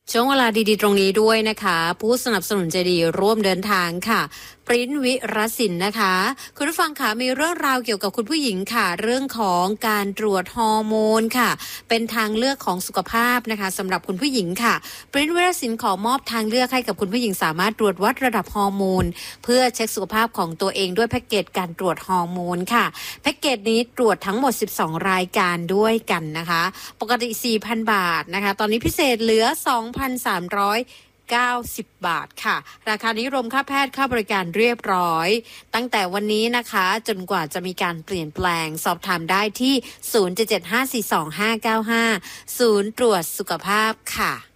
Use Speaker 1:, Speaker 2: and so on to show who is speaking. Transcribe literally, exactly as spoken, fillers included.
Speaker 1: ช่วงเวลาดีๆตรงนี้ด้วยนะคะผู้สนับสนุนใจดีร่วมเดินทางค่ะปริ้นวิรศิลป์นะคะคุณผู้ฟังค่ะมีเรื่องราวเกี่ยวกับคุณผู้หญิงค่ะเรื่องของการตรวจฮอร์โมนค่ะเป็นทางเลือกของสุขภาพนะคะสำหรับคุณผู้หญิงค่ะปริ้นวิรศิลป์ขอมอบทางเลือกให้กับคุณผู้หญิงสามารถตรวจวัดระดับฮอร์โมนเพื่อเช็คสุขภาพของตัวเองด้วยแพ็กเกจการตรวจฮอร์โมนค่ะแพ็กเกจนี้ตรวจทั้งหมดสิบสองรายการด้วยกันนะคะปกติ สี่พัน บาทนะคะตอนนี้พิเศษเหลือ สองพันสามร้อยเก้าสิบ บาทค่ะราคานี้รวมค่าแพทย์ค่าบริการเรียบร้อยตั้งแต่วันนี้นะคะจนกว่าจะมีการเปลี่ยนแปลงสอบถามได้ที่ศูนย์ เจ็ด เจ็ด ห้า สี่ สอง ห้า เก้า ห้าศูนย์ตรวจสุขภาพค่ะ